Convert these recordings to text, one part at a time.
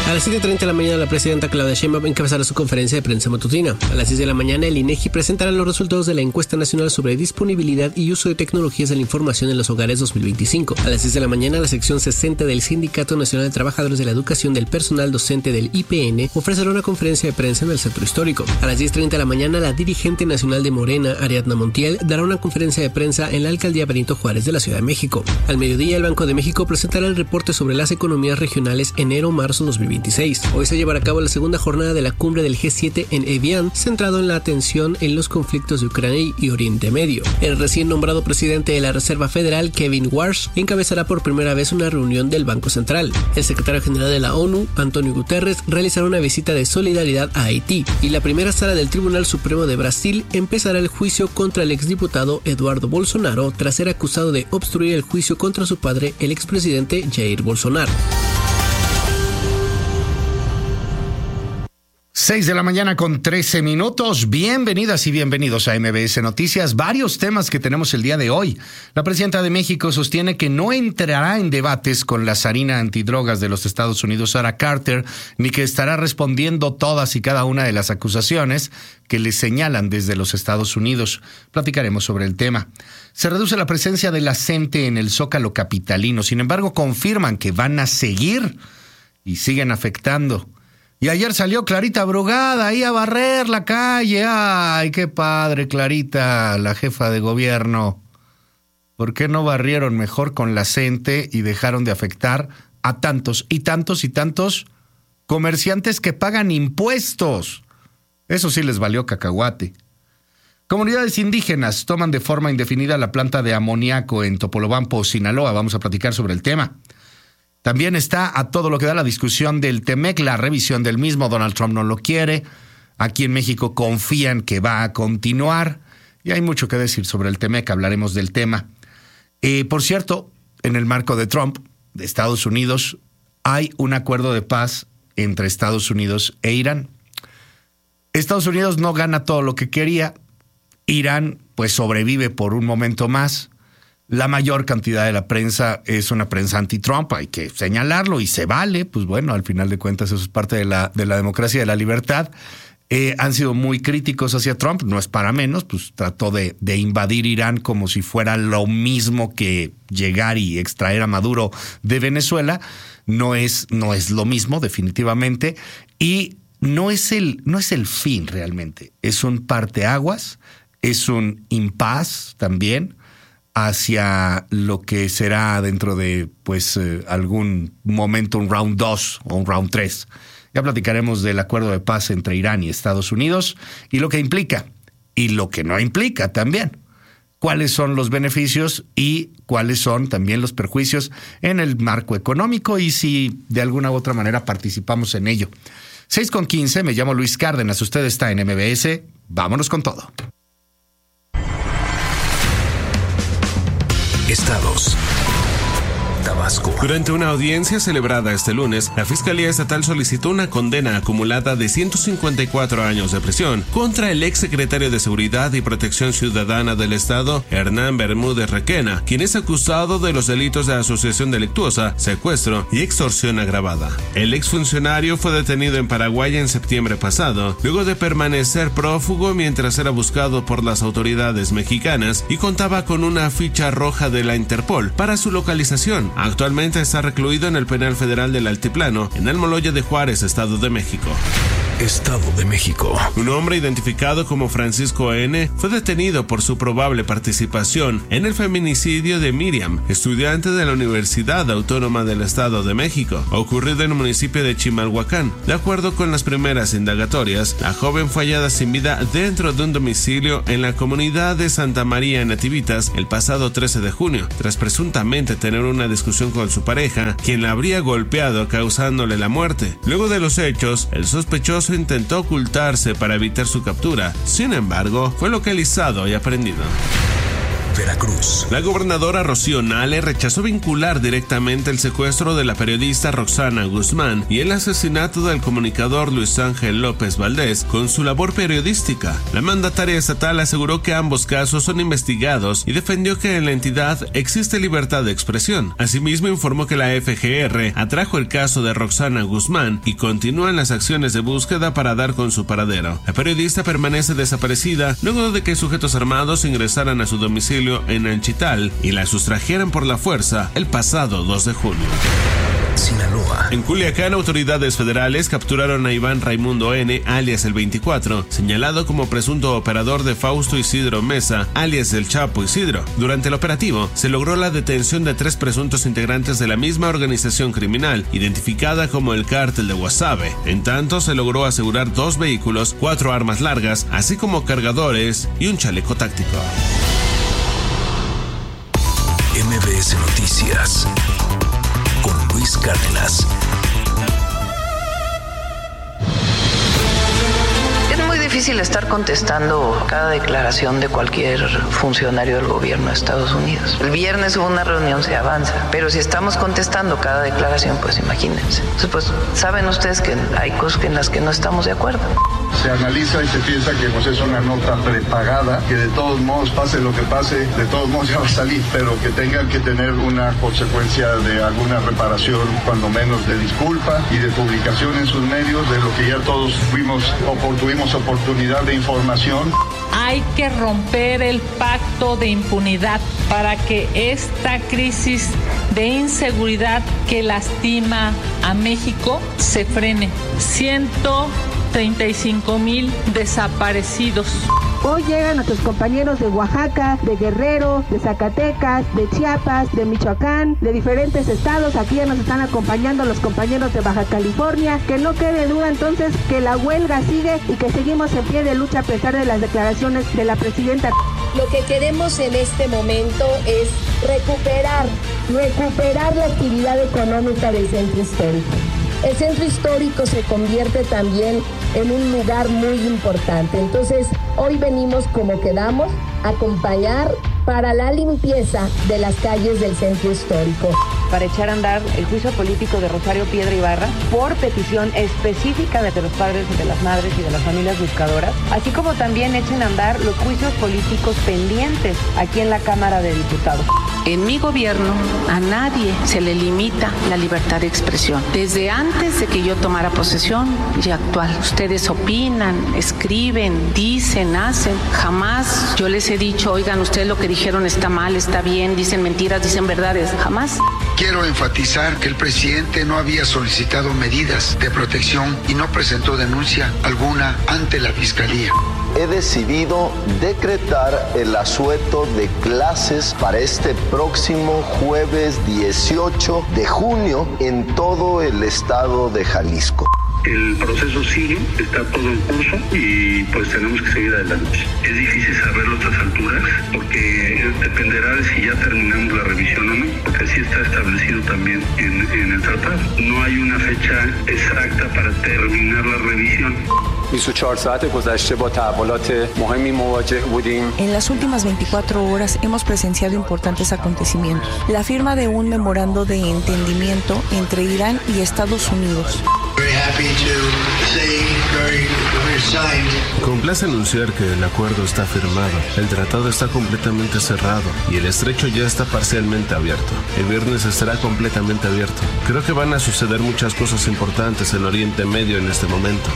A las 7:30 de la mañana, la presidenta Claudia Sheinbaum encabezará su conferencia de prensa matutina. A las 6 de la mañana, el INEGI presentará los resultados de la encuesta nacional sobre disponibilidad y uso de tecnologías de la información en los hogares 2025. A las 6 de la mañana, la sección 60 del Sindicato Nacional de Trabajadores de la Educación del Personal Docente del IPN ofrecerá una conferencia de prensa en el Centro Histórico. A las 10:30 de la mañana, la dirigente nacional de Morena, Ariadna Montiel, dará una conferencia de prensa en la Alcaldía Benito Juárez de la Ciudad de México. Al mediodía, el Banco de México presentará el reporte sobre las economías regionales enero-marzo 2026. Hoy se llevará a cabo la segunda jornada de la cumbre del G7 en Evian, centrado en la atención en los conflictos de Ucrania y Oriente Medio. El recién nombrado presidente de la Reserva Federal, Kevin Warsh, encabezará por primera vez una reunión del Banco Central. El secretario general de la ONU, Antonio Guterres, realizará una visita de solidaridad a Haití, y la primera sala del Tribunal Supremo de Brasil empezará el juicio contra el exdiputado Eduardo Bolsonaro tras ser acusado de obstruir el juicio contra su padre, el expresidente Jair Bolsonaro. 6 de la mañana con 13 minutos. Bienvenidas y bienvenidos a MBS Noticias. Varios temas que tenemos el día de hoy. La presidenta de México sostiene que no entrará en debates con la zarina antidrogas de los Estados Unidos, Sarah Carter, ni que estará respondiendo todas y cada una de las acusaciones que le señalan desde los Estados Unidos. Platicaremos sobre el tema. Se reduce la presencia de la CENTE en el Zócalo capitalino. Sin embargo, confirman que van a seguir y siguen afectando. Y ayer salió Clarita Brugada ahí a barrer la calle. ¡Ay, qué padre, Clarita, la jefa de gobierno! ¿Por qué no barrieron mejor con la CENTE y dejaron de afectar a tantos y tantos y tantos comerciantes que pagan impuestos? Eso sí les valió cacahuate. Comunidades indígenas toman de forma indefinida la planta de amoníaco en Topolobampo, Sinaloa. Vamos a platicar sobre el tema. También está a todo lo que da la discusión del TEMEC, la revisión del mismo. Donald Trump no lo quiere. Aquí en México confían que va a continuar. Y hay mucho que decir sobre el TEMEC, hablaremos del tema. Por cierto, en el marco de Trump, de Estados Unidos, hay un acuerdo de paz entre Estados Unidos e Irán. Estados Unidos no gana todo lo que quería. Irán, pues, sobrevive por un momento más. La mayor cantidad de la prensa es una prensa anti-Trump, hay que señalarlo y se vale, pues bueno, al final de cuentas eso es parte de la democracia y de la libertad. Han sido muy críticos hacia Trump, no es para menos, pues trató de invadir Irán como si fuera lo mismo que llegar y extraer a Maduro de Venezuela. No es lo mismo, definitivamente, y no es el fin realmente, es un parteaguas, es un impas también hacia lo que será dentro de algún momento un round 2 o un round 3. Ya platicaremos del acuerdo de paz entre Irán y Estados Unidos y lo que implica y lo que no implica también. Cuáles son los beneficios y cuáles son también los perjuicios en el marco económico y si de alguna u otra manera participamos en ello. 6:15, me llamo Luis Cárdenas, usted está en MBS, vámonos con todo. Estados. Tabasco. Durante una audiencia celebrada este lunes, la Fiscalía Estatal solicitó una condena acumulada de 154 años de prisión contra el exsecretario de Seguridad y Protección Ciudadana del Estado, Hernán Bermúdez Requena, quien es acusado de los delitos de asociación delictuosa, secuestro y extorsión agravada. El exfuncionario fue detenido en Paraguay en septiembre pasado, luego de permanecer prófugo mientras era buscado por las autoridades mexicanas y contaba con una ficha roja de la Interpol para su localización. Actualmente está recluido en el Penal Federal del Altiplano, en Almoloya de Juárez, Estado de México. Estado de México. Un hombre identificado como Francisco N. fue detenido por su probable participación en el feminicidio de Miriam, estudiante de la Universidad Autónoma del Estado de México, ocurrido en el municipio de Chimalhuacán. De acuerdo con las primeras indagatorias, la joven fue hallada sin vida dentro de un domicilio en la comunidad de Santa María Nativitas el pasado 13 de junio, tras presuntamente tener una discusión con su pareja, quien la habría golpeado causándole la muerte. Luego de los hechos, el sospechoso intentó ocultarse para evitar su captura. Sin embargo, fue localizado y aprehendido. Veracruz. La gobernadora Rocío Nale rechazó vincular directamente el secuestro de la periodista Roxana Guzmán y el asesinato del comunicador Luis Ángel López Valdés con su labor periodística. La mandataria estatal aseguró que ambos casos son investigados y defendió que en la entidad existe libertad de expresión. Asimismo, informó que la FGR atrajo el caso de Roxana Guzmán y continúan las acciones de búsqueda para dar con su paradero. La periodista permanece desaparecida luego de que sujetos armados ingresaran a su domicilio en Anchital y la sustrajeran por la fuerza el pasado 2 de junio. Sinaloa. En Culiacán, autoridades federales capturaron a Iván Raimundo N., alias el 24, señalado como presunto operador de Fausto Isidro Mesa, alias el Chapo Isidro. Durante el operativo, se logró la detención de 3 presuntos integrantes de la misma organización criminal, identificada como el Cártel de Guasave. En tanto, se logró asegurar 2 vehículos, 4 armas largas, así como cargadores y un chaleco táctico. MBS Noticias con Luis Cárdenas. Es muy difícil estar contestando cada declaración de cualquier funcionario del gobierno de Estados Unidos. El viernes hubo una reunión, se avanza, pero si estamos contestando cada declaración, pues imagínense. Entonces, pues saben ustedes que hay cosas en las que no estamos de acuerdo. Se analiza y se piensa que pues, es una nota prepagada, que de todos modos, pase lo que pase, de todos modos ya va a salir, pero que tenga que tener una consecuencia de alguna reparación, cuando menos de disculpa y de publicación en sus medios, de lo que ya todos tuvimos oportunidad de información. Hay que romper el pacto de impunidad para que esta crisis de inseguridad que lastima a México se frene. 135,000 desaparecidos. Hoy llegan nuestros compañeros de Oaxaca, de Guerrero, de Zacatecas, de Chiapas, de Michoacán, de diferentes estados. Aquí ya nos están acompañando los compañeros de Baja California. Que no quede duda entonces que la huelga sigue y que seguimos en pie de lucha a pesar de las declaraciones de la presidenta. Lo que queremos en este momento es recuperar la actividad económica del centro histórico. El centro histórico se convierte también en un lugar muy importante. Entonces, hoy venimos como quedamos a acompañar para la limpieza de las calles del centro histórico. Para echar a andar el juicio político de Rosario Piedra Ibarra por petición específica de los padres, de las madres y de las familias buscadoras, así como también echen a andar los juicios políticos pendientes aquí en la Cámara de Diputados. En mi gobierno a nadie se le limita la libertad de expresión. Desde antes de que yo tomara posesión y actual. Ustedes opinan, escriben, dicen, hacen. Jamás yo les he dicho, oigan, ustedes lo que dijeron está mal, está bien, dicen mentiras, dicen verdades. Jamás. Quiero enfatizar que el presidente no había solicitado medidas de protección y no presentó denuncia alguna ante la Fiscalía. He decidido decretar el asueto de clases para este próximo jueves 18 de junio en todo el estado de Jalisco. El proceso sigue, está todo en curso y pues tenemos que seguir adelante. Es difícil saberlo a estas alturas porque dependerá de si ya terminamos la revisión o no, porque así está establecido también en el tratado. No hay una fecha exacta para terminar la revisión. En las últimas 24 horas hemos presenciado importantes acontecimientos. La firma de un memorando de entendimiento entre Irán y Estados Unidos. Complace anunciar que el acuerdo está firmado, el tratado está completamente cerrado y el estrecho ya está parcialmente abierto. El viernes estará completamente abierto. Creo que van a suceder muchas cosas importantes en Oriente Medio en este momento.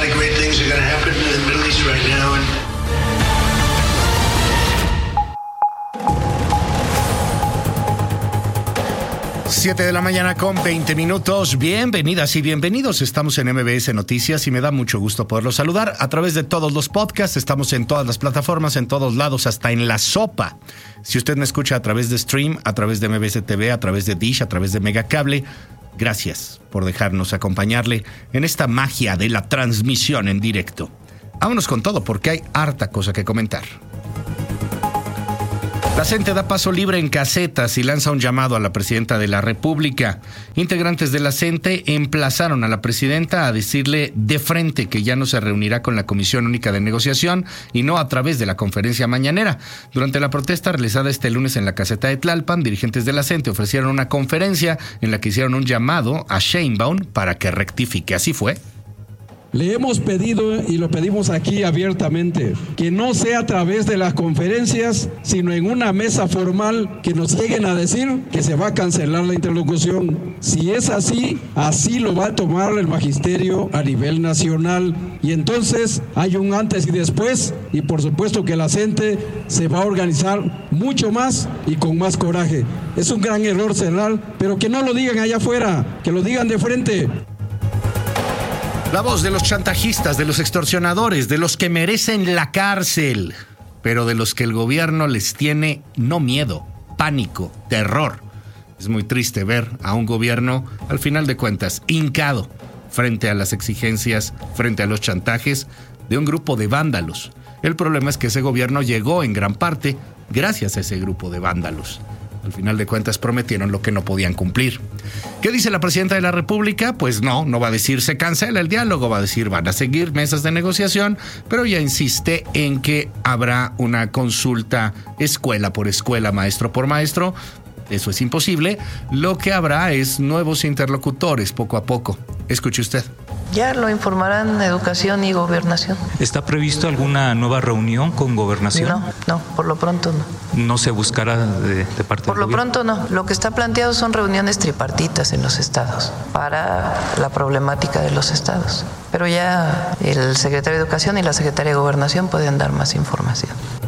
7 de la mañana con 20 minutos. Bienvenidas y bienvenidos. Estamos en MBS Noticias y me da mucho gusto poderlos saludar a través de todos los podcasts. Estamos en todas las plataformas, en todos lados, hasta en La Sopa. Si usted me escucha a través de Stream, a través de MBS TV, a través de Dish, a través de Megacable, gracias por dejarnos acompañarle en esta magia de la transmisión en directo. Vámonos con todo porque hay harta cosa que comentar. La CENTE da paso libre en casetas y lanza un llamado a la presidenta de la República. Integrantes de la CENTE emplazaron a la presidenta a decirle de frente que ya no se reunirá con la Comisión Única de Negociación y no a través de la conferencia mañanera. Durante la protesta realizada este lunes en la caseta de Tlalpan, dirigentes de la CENTE ofrecieron una conferencia en la que hicieron un llamado a Sheinbaum para que rectifique. Así fue. Le hemos pedido, y lo pedimos aquí abiertamente, que no sea a través de las conferencias, sino en una mesa formal que nos lleguen a decir que se va a cancelar la interlocución. Si es así, así lo va a tomar el magisterio a nivel nacional. Y entonces hay un antes y después, y por supuesto que la CENTE se va a organizar mucho más y con más coraje. Es un gran error cerrar, pero que no lo digan allá afuera, que lo digan de frente. La voz de los chantajistas, de los extorsionadores, de los que merecen la cárcel, pero de los que el gobierno les tiene no miedo, pánico, terror. Es muy triste ver a un gobierno, al final de cuentas, hincado frente a las exigencias, frente a los chantajes de un grupo de vándalos. El problema es que ese gobierno llegó en gran parte gracias a ese grupo de vándalos. Al final de cuentas prometieron lo que no podían cumplir. ¿Qué dice la presidenta de la República? Pues no va a decir se cancela el diálogo, va a decir van a seguir mesas de negociación, pero ya insiste en que habrá una consulta escuela por escuela, maestro por maestro. Eso es imposible. Lo que habrá es nuevos interlocutores poco a poco. Escuche usted. Ya lo informarán Educación y Gobernación. ¿Está previsto alguna nueva reunión con Gobernación? No, por lo pronto no. ¿No se buscará de parte Por del lo gobierno? pronto no. Lo que está planteado son reuniones tripartitas en los estados para la problemática de los estados. Pero ya el secretario de Educación y la secretaria de Gobernación pueden dar más información.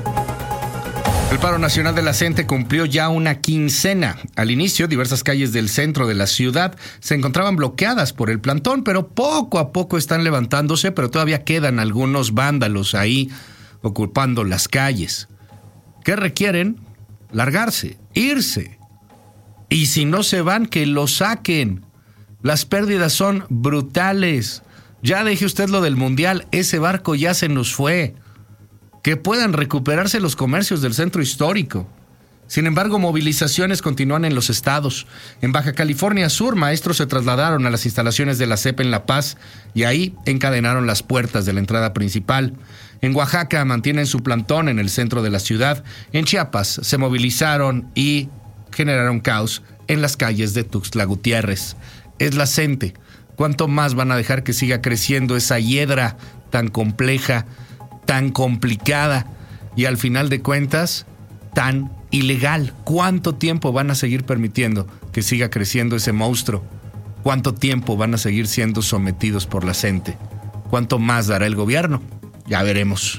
El paro nacional de la CENTE cumplió ya una quincena. Al inicio, diversas calles del centro de la ciudad se encontraban bloqueadas por el plantón, pero poco a poco están levantándose, pero todavía quedan algunos vándalos ahí ocupando las calles. ¿Qué requieren? Largarse, irse. Y si no se van, que lo saquen. Las pérdidas son brutales. Ya deje usted lo del mundial, ese barco ya se nos fue. Que puedan recuperarse los comercios del centro histórico. Sin embargo, movilizaciones continúan en los estados. En Baja California Sur, maestros se trasladaron a las instalaciones de la SEP en La Paz y ahí encadenaron las puertas de la entrada principal. En Oaxaca mantienen su plantón en el centro de la ciudad. En Chiapas se movilizaron y generaron caos en las calles de Tuxtla Gutiérrez. Es la CENTE. ¿Cuánto más van a dejar que siga creciendo esa hiedra tan compleja, tan complicada y al final de cuentas tan ilegal? ¿Cuánto tiempo van a seguir permitiendo que siga creciendo ese monstruo? ¿Cuánto tiempo van a seguir siendo sometidos por la CENTE? ¿Cuánto más dará el gobierno? Ya veremos.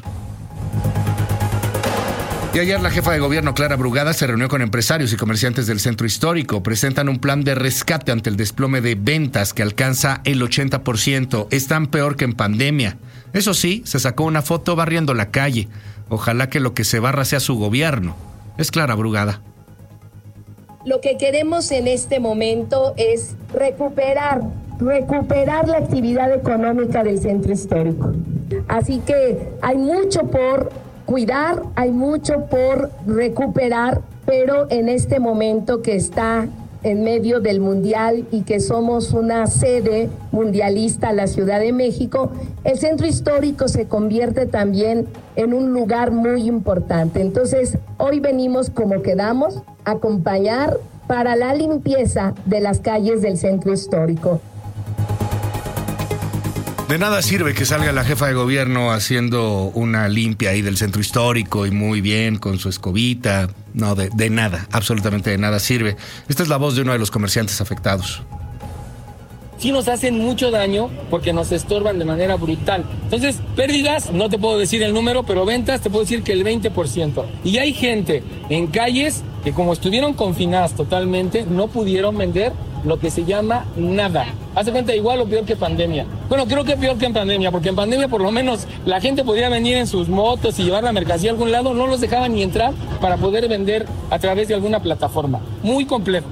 Y ayer la jefa de gobierno, Clara Brugada, se reunió con empresarios y comerciantes del centro histórico. Presentan un plan de rescate ante el desplome de ventas que alcanza el 80%. Están peor que en pandemia. Eso sí, se sacó una foto barriendo la calle. Ojalá que lo que se barra sea su gobierno. Es Clara Brugada. Lo que queremos en este momento es recuperar la actividad económica del centro histórico. Así que hay mucho por cuidar, hay mucho por recuperar, pero en este momento que está en medio del mundial y que somos una sede mundialista, la Ciudad de México, el centro histórico se convierte también en un lugar muy importante. Entonces, hoy venimos como quedamos a acompañar para la limpieza de las calles del centro histórico. De nada sirve que salga la jefa de gobierno haciendo una limpia ahí del centro histórico y muy bien con su escobita. No, de nada, absolutamente de nada sirve. Esta es la voz de uno de los comerciantes afectados. Sí nos hacen mucho daño porque nos estorban de manera brutal. Entonces, pérdidas, no te puedo decir el número, pero ventas te puedo decir que el 20%. Y hay gente en calles que como estuvieron confinadas totalmente, no pudieron vender lo que se llama nada. Hace cuenta igual o peor que pandemia. Bueno, creo que peor que en pandemia, porque en pandemia por lo menos la gente podía venir en sus motos y llevar la mercancía a algún lado, no los dejaban ni entrar para poder vender a través de alguna plataforma. Muy complejo.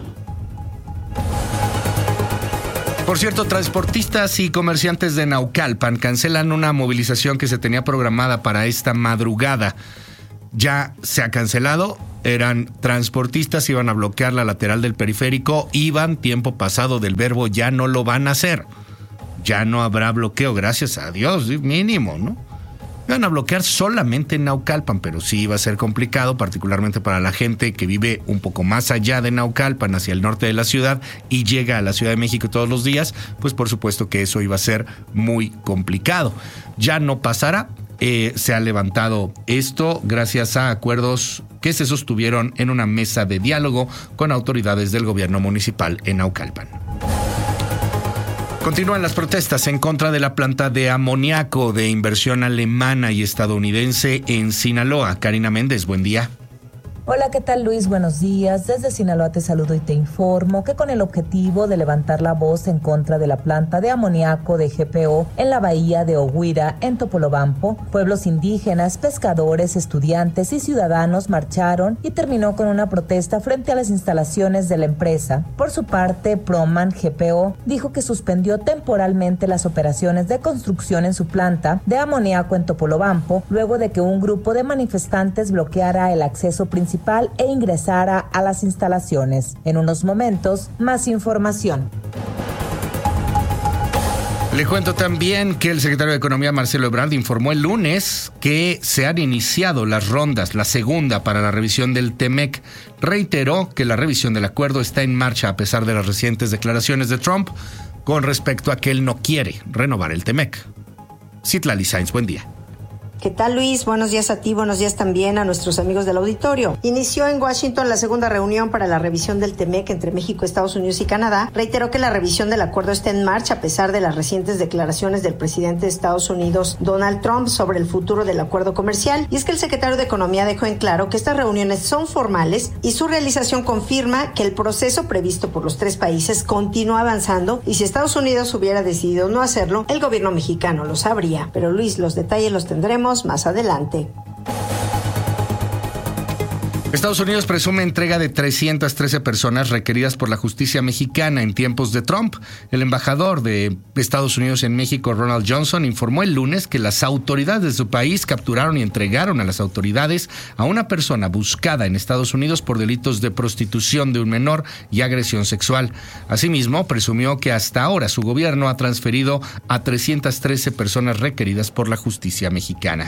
Por cierto, transportistas y comerciantes de Naucalpan cancelan una movilización que se tenía programada para esta madrugada. ya se ha cancelado. Eran transportistas, iban a bloquear la lateral del periférico, iban, tiempo pasado del verbo, ya no lo van a hacer. Ya no habrá bloqueo, gracias a Dios, mínimo, ¿no? Iban a bloquear solamente en Naucalpan, pero sí iba a ser complicado, particularmente para la gente que vive un poco más allá de Naucalpan, hacia el norte de la ciudad, y llega a la Ciudad de México todos los días, pues por supuesto que eso iba a ser muy complicado. Ya no pasará. Se ha levantado esto gracias a acuerdos que se sostuvieron en una mesa de diálogo con autoridades del gobierno municipal en Naucalpan. Continúan las protestas en contra de la planta de amoníaco de inversión alemana y estadounidense en Sinaloa. Karina Méndez, buen día. Hola, ¿qué tal, Luis? Buenos días. Desde Sinaloa te saludo y te informo que con el objetivo de levantar la voz en contra de la planta de amoníaco de GPO en la bahía de Oguira, en Topolobampo, pueblos indígenas, pescadores, estudiantes y ciudadanos marcharon y terminó con una protesta frente a las instalaciones de la empresa. Por su parte, Proman GPO dijo que suspendió temporalmente las operaciones de construcción en su planta de amoníaco en Topolobampo, luego de que un grupo de manifestantes bloqueara el acceso principal e ingresara a las instalaciones. En unos momentos, más información. Le cuento también que el secretario de Economía, Marcelo Ebrard, informó el lunes que se han iniciado las rondas, la segunda para la revisión del TEMEC. Reiteró que la revisión del acuerdo está en marcha a pesar de las recientes declaraciones de Trump con respecto a que él no quiere renovar el TEMEC. Citlali Sáenz, buen día. ¿Qué tal, Luis? Buenos días a ti, buenos días también a nuestros amigos del auditorio. Inició en Washington la segunda reunión para la revisión del TEMEC entre México, Estados Unidos y Canadá. Reiteró que la revisión del acuerdo está en marcha a pesar de las recientes declaraciones del presidente de Estados Unidos, Donald Trump, sobre el futuro del acuerdo comercial. Y es que el secretario de Economía dejó en claro que estas reuniones son formales y su realización confirma que el proceso previsto por los tres países continúa avanzando, y si Estados Unidos hubiera decidido no hacerlo, el gobierno mexicano lo sabría. Pero, Luis, los detalles los tendremos más adelante. Estados Unidos presume entrega de 313 personas requeridas por la justicia mexicana en tiempos de Trump. El embajador de Estados Unidos en México, Ronald Johnson, informó el lunes que las autoridades de su país capturaron y entregaron a las autoridades a una persona buscada en Estados Unidos por delitos de prostitución de un menor y agresión sexual. Asimismo, presumió que hasta ahora su gobierno ha transferido a 313 personas requeridas por la justicia mexicana.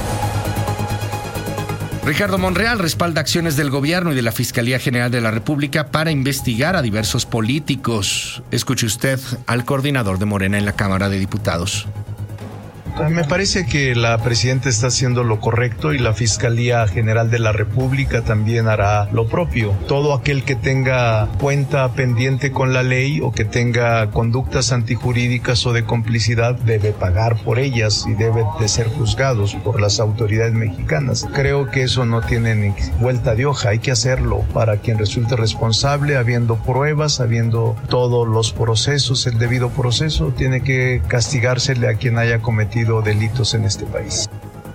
Ricardo Monreal respalda acciones del gobierno y de la Fiscalía General de la República para investigar a diversos políticos. Escuche usted al coordinador de Morena en la Cámara de Diputados. Me parece que la presidenta está haciendo lo correcto y la Fiscalía General de la República también hará lo propio. Todo aquel que tenga cuenta pendiente con la ley o que tenga conductas antijurídicas o de complicidad debe pagar por ellas y debe de ser juzgados por las autoridades mexicanas. Creo que eso no tiene ni vuelta de hoja, hay que hacerlo para quien resulte responsable, habiendo pruebas, habiendo todos los procesos, el debido proceso, tiene que castigársele a quien haya cometido delitos en este país.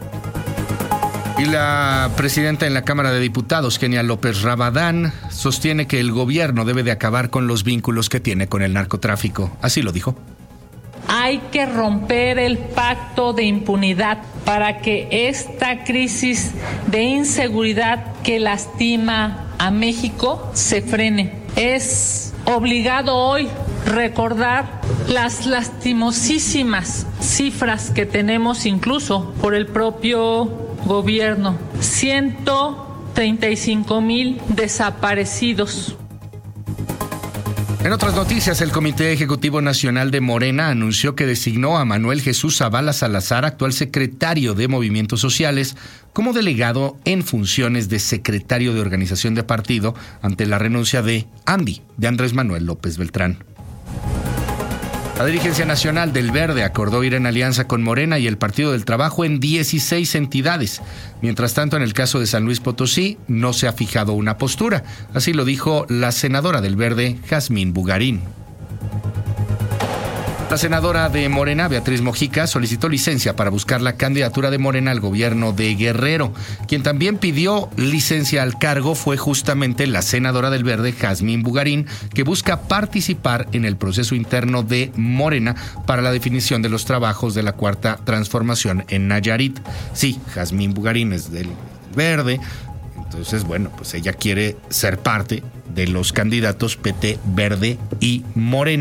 Y la presidenta en la Cámara de Diputados, Kenia López Rabadán, sostiene que el gobierno debe de acabar con los vínculos que tiene con el narcotráfico. Así lo dijo. Hay que romper el pacto de impunidad para que esta crisis de inseguridad que lastima a México se frene. Es obligado hoy recordar las lastimosísimas cifras que tenemos incluso por el propio gobierno. 135,000 desaparecidos. En otras noticias, el Comité Ejecutivo Nacional de Morena anunció que designó a Manuel Jesús Zavala Salazar, actual secretario de Movimientos Sociales, como delegado en funciones de secretario de organización de partido ante la renuncia de AMBI, de Andrés Manuel López Beltrán. La dirigencia nacional del Verde acordó ir en alianza con Morena y el Partido del Trabajo en 16 entidades. Mientras tanto, en el caso de San Luis Potosí, no se ha fijado una postura. Así lo dijo la senadora del Verde, Jazmín Bugarín. La senadora de Morena, Beatriz Mojica, solicitó licencia para buscar la candidatura de Morena al gobierno de Guerrero. Quien también pidió licencia al cargo fue justamente la senadora del Verde, Jazmín Bugarín, que busca participar en el proceso interno de Morena para la definición de los trabajos de la Cuarta Transformación en Nayarit. Sí, Jazmín Bugarín es del Verde. Entonces, bueno, pues ella quiere ser parte de los candidatos PT, Verde y Morena.